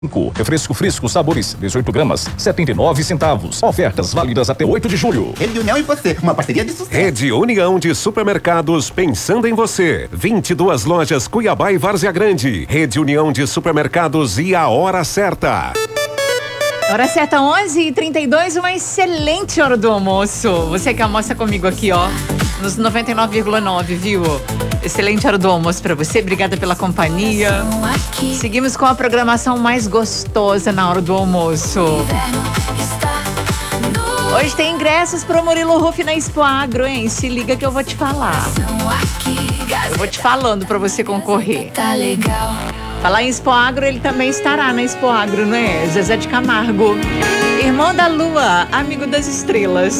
Refresco fresco sabores 18 gramas, 79 centavos. Ofertas válidas até 8 de julho. Rede União e você, uma parceria de sucesso. Rede União de Supermercados, pensando em você. 22 lojas Cuiabá e Várzea Grande. Rede União de Supermercados e a hora certa. Hora certa, 11h32, uma excelente hora do almoço. Você que almoça comigo aqui, ó, nos 99,9, viu? Excelente hora do almoço pra você, obrigada pela companhia. Seguimos com a programação mais gostosa na hora do almoço. Hoje tem ingressos pro Murilo Ruff na Expo Agro, hein? Se liga que eu vou te falar. Eu vou te falando pra você concorrer. Falar em Expo Agro, ele também estará na Expo Agro, não é? Zezé de Camargo, irmão da Lua, amigo das estrelas.